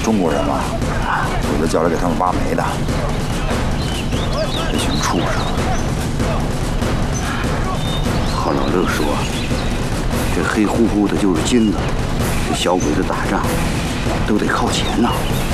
中国人嘛，有的叫来给他们挖煤的。这群畜生！ 郝老六说，这黑乎乎的就是金子，这小鬼子打仗都得靠钱呐。